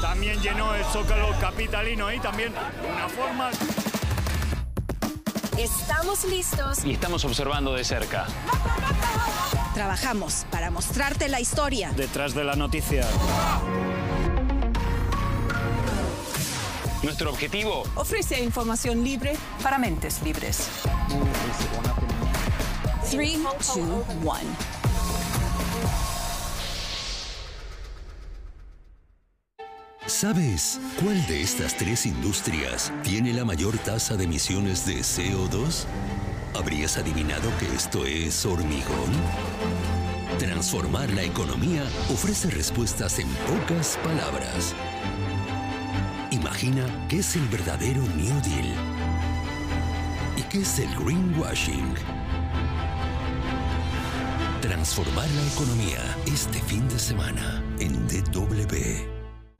también llenó el Zócalo capitalino y también una forma... Estamos listos y estamos observando de cerca. Trabajamos para mostrarte la historia detrás de la noticia. Nuestro objetivo: ofrece información libre para mentes libres. 3, 2, 1. ¿Sabes cuál de estas tres industrias tiene la mayor tasa de emisiones de CO2? ¿Habrías adivinado que esto es hormigón? Transformar la economía ofrece respuestas en pocas palabras. Imagina qué es el verdadero New Deal y qué es el greenwashing. Transformar la economía este fin de semana en DW.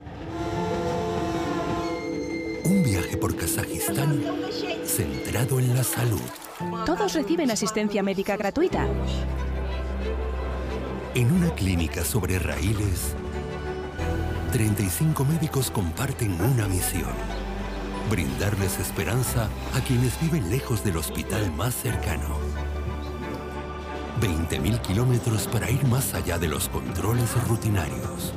Un viaje por Kazajistán centrado en la salud. Todos reciben asistencia médica gratuita. En una clínica sobre raíles, 35 médicos comparten una misión: brindarles esperanza a quienes viven lejos del hospital más cercano. 20.000 kilómetros para ir más allá de los controles rutinarios.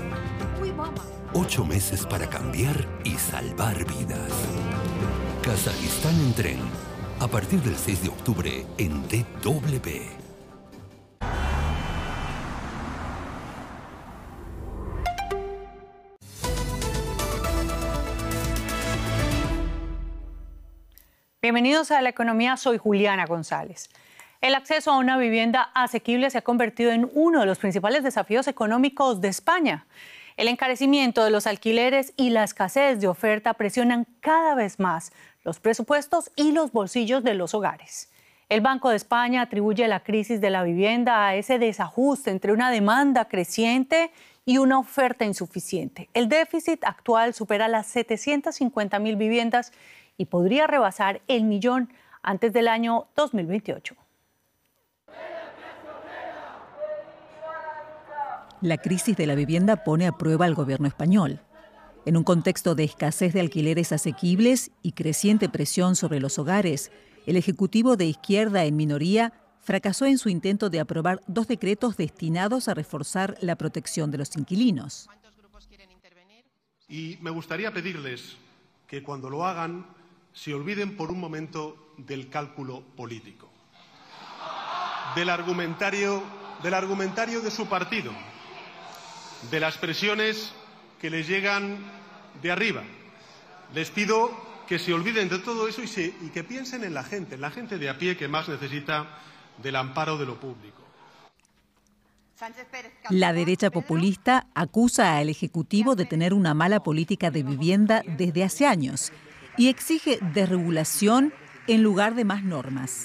8 meses para cambiar y salvar vidas. Kazajistán en tren. A partir del 6 de octubre en DW. Bienvenidos a La Economía, soy Juliana González. El acceso a una vivienda asequible se ha convertido en uno de los principales desafíos económicos de España. El encarecimiento de los alquileres y la escasez de oferta presionan cada vez más los presupuestos y los bolsillos de los hogares. El Banco de España atribuye la crisis de la vivienda a ese desajuste entre una demanda creciente y una oferta insuficiente. El déficit actual supera las 750.000 viviendas y podría rebasar el millón antes del año 2028. La crisis de la vivienda pone a prueba al gobierno español. En un contexto de escasez de alquileres asequibles y creciente presión sobre los hogares, el Ejecutivo de izquierda en minoría fracasó en su intento de aprobar 2 decretos destinados a reforzar la protección de los inquilinos. Y me gustaría pedirles que cuando lo hagan se olviden por un momento del cálculo político, del argumentario de su partido, de las presiones que les llegan de arriba. Les pido que se olviden de todo eso y que piensen en la gente de a pie que más necesita del amparo de lo público. La derecha populista acusa al Ejecutivo de tener una mala política de vivienda desde hace años y exige desregulación en lugar de más normas.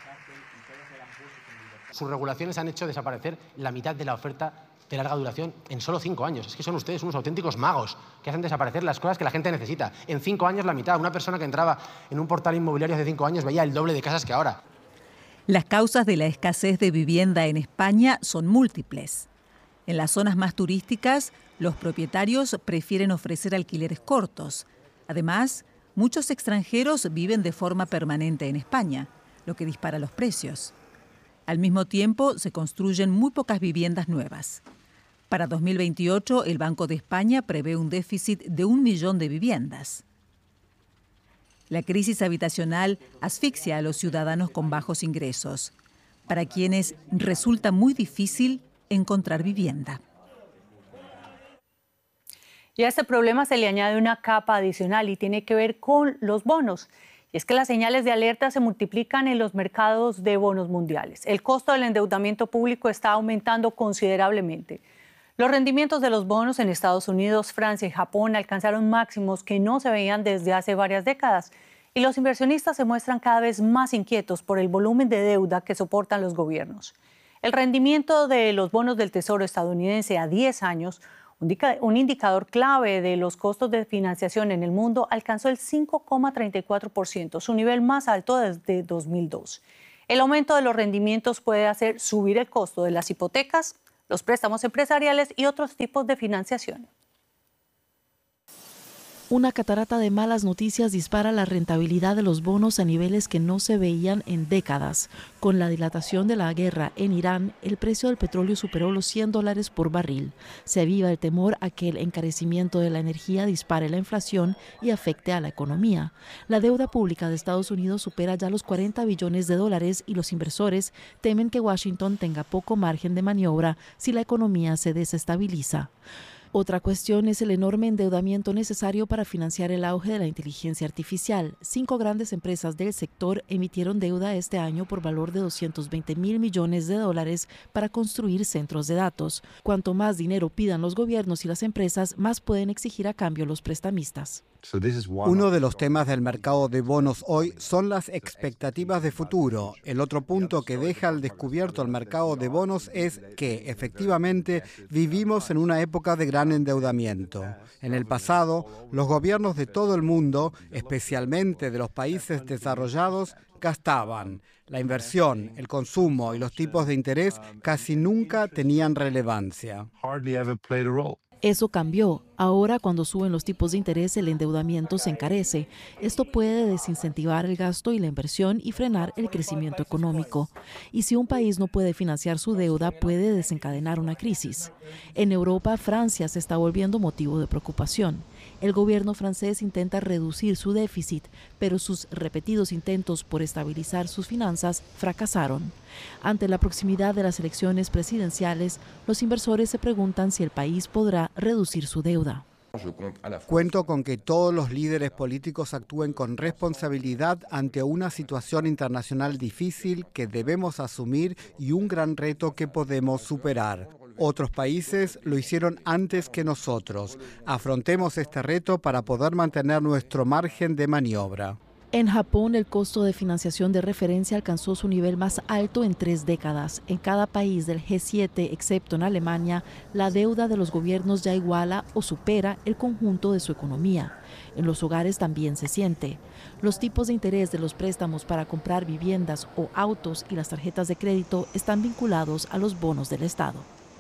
Sus regulaciones han hecho desaparecer la mitad de la oferta de larga duración en solo 5 años. Es que son ustedes unos auténticos magos que hacen desaparecer las cosas que la gente necesita. En 5 años la mitad. Una persona que entraba en un portal inmobiliario hace 5 años veía el doble de casas que ahora. Las causas de la escasez de vivienda en España son múltiples. En las zonas más turísticas, los propietarios prefieren ofrecer alquileres cortos. Además, muchos extranjeros viven de forma permanente en España, lo que dispara los precios. Al mismo tiempo, se construyen muy pocas viviendas nuevas. Para 2028, el Banco de España prevé un déficit de 1 millón de viviendas. La crisis habitacional asfixia a los ciudadanos con bajos ingresos, para quienes resulta muy difícil encontrar vivienda. Y a este problema se le añade una capa adicional y tiene que ver con los bonos. Y es que las señales de alerta se multiplican en los mercados de bonos mundiales. El costo del endeudamiento público está aumentando considerablemente. Los rendimientos de los bonos en Estados Unidos, Francia y Japón alcanzaron máximos que no se veían desde hace varias décadas. Y los inversionistas se muestran cada vez más inquietos por el volumen de deuda que soportan los gobiernos. El rendimiento de los bonos del Tesoro estadounidense a 10 años, un indicador clave de los costos de financiación en el mundo, alcanzó el 5,34%, su nivel más alto desde 2002. El aumento de los rendimientos puede hacer subir el costo de las hipotecas, los préstamos empresariales y otros tipos de financiación. Una catarata de malas noticias dispara la rentabilidad de los bonos a niveles que no se veían en décadas. Con la dilatación de la guerra en Irán, el precio del petróleo superó los $100 por barril. Se aviva el temor a que el encarecimiento de la energía dispare la inflación y afecte a la economía. La deuda pública de Estados Unidos supera ya los $40 billones y los inversores temen que Washington tenga poco margen de maniobra si la economía se desestabiliza. Otra cuestión es el enorme endeudamiento necesario para financiar el auge de la inteligencia artificial. 5 grandes empresas del sector emitieron deuda este año por valor de $220 mil millones para construir centros de datos. Cuanto más dinero pidan los gobiernos y las empresas, más pueden exigir a cambio los prestamistas. Uno de los temas del mercado de bonos hoy son las expectativas de futuro. El otro punto que deja al descubierto el mercado de bonos es que, efectivamente, vivimos en una época de gran endeudamiento. En el pasado, los gobiernos de todo el mundo, especialmente de los países desarrollados, gastaban. La inversión, el consumo y los tipos de interés casi nunca tenían relevancia. Eso cambió. Ahora, cuando suben los tipos de interés, el endeudamiento se encarece. Esto puede desincentivar el gasto y la inversión y frenar el crecimiento económico. Y si un país no puede financiar su deuda, puede desencadenar una crisis. En Europa, Francia se está volviendo motivo de preocupación. El gobierno francés intenta reducir su déficit, pero sus repetidos intentos por estabilizar sus finanzas fracasaron. Ante la proximidad de las elecciones presidenciales, los inversores se preguntan si el país podrá reducir su deuda. Cuento con que todos los líderes políticos actúen con responsabilidad ante una situación internacional difícil que debemos asumir y un gran reto que podemos superar. Otros países lo hicieron antes que nosotros. Afrontemos este reto para poder mantener nuestro margen de maniobra. En Japón, el costo de financiación de referencia alcanzó su nivel más alto en 3 décadas. En cada país del G7, excepto en Alemania, la deuda de los gobiernos ya iguala o supera el conjunto de su economía. En los hogares también se siente. Los tipos de interés de los préstamos para comprar viviendas o autos y las tarjetas de crédito están vinculados a los bonos del Estado.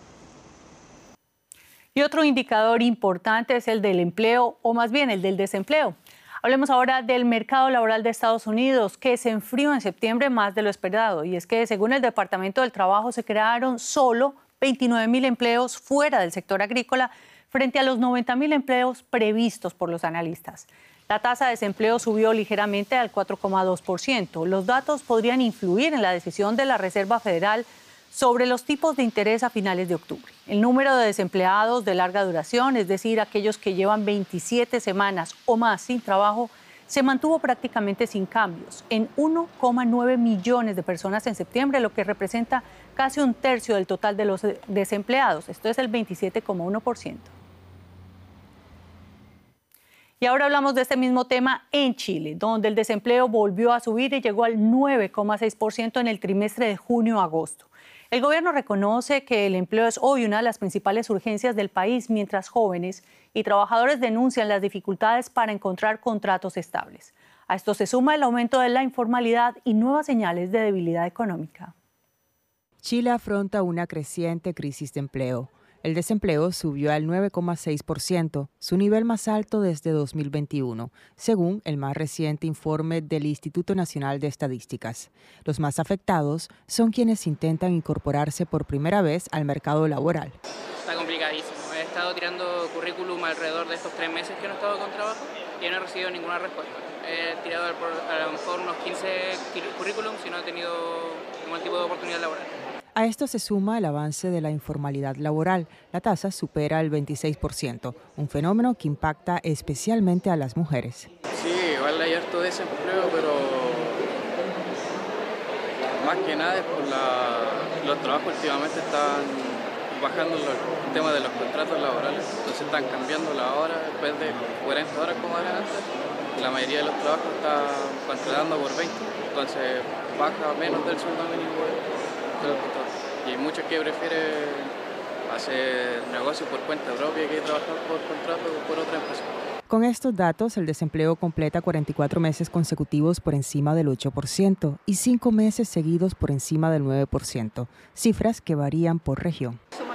Y otro indicador importante es el del empleo, o más bien el del desempleo. Hablemos ahora del mercado laboral de Estados Unidos, que se enfrió en septiembre más de lo esperado. Y es que, según el Departamento del Trabajo, se crearon solo 29,000 empleos fuera del sector agrícola, frente a los 90,000 empleos previstos por los analistas. La tasa de desempleo subió ligeramente al 4,2%. Los datos podrían influir en la decisión de la Reserva Federal sobre los tipos de interés a finales de octubre. El número de desempleados de larga duración, es decir, aquellos que llevan 27 semanas o más sin trabajo, se mantuvo prácticamente sin cambios, en 1,9 millones de personas en septiembre, lo que representa casi un tercio del total de los desempleados. Esto es el 27,1%. Y ahora hablamos de este mismo tema en Chile, donde el desempleo volvió a subir y llegó al 9,6% en el trimestre de junio-agosto. El gobierno reconoce que el empleo es hoy una de las principales urgencias del país, mientras jóvenes y trabajadores denuncian las dificultades para encontrar contratos estables. A esto se suma el aumento de la informalidad y nuevas señales de debilidad económica. Chile afronta una creciente crisis de empleo. El desempleo subió al 9,6%, su nivel más alto desde 2021, según el más reciente informe del Instituto Nacional de Estadísticas. Los más afectados son quienes intentan incorporarse por primera vez al mercado laboral. Está complicadísimo. He estado tirando currículum alrededor de estos 3 meses que no he estado con trabajo y no he recibido ninguna respuesta. He tirado a lo mejor unos 15 currículums y no he tenido ningún tipo de oportunidad laboral. A esto se suma el avance de la informalidad laboral. La tasa supera el 26%, un fenómeno que impacta especialmente a las mujeres. Sí, igual hay harto desempleo, pero más que nada es por los trabajos últimamente están bajando el tema de los contratos laborales, entonces están cambiando la hora, después de 40 horas como era antes, la mayoría de los trabajos están contratando por 20, entonces baja menos del sueldo mínimo de los contratos. Y hay muchos que prefieren hacer negocio por cuenta propia que trabajar por contrato por otra empresa. Con estos datos, el desempleo completa 44 meses consecutivos por encima del 8% y 5 meses seguidos por encima del 9%, cifras que varían por región.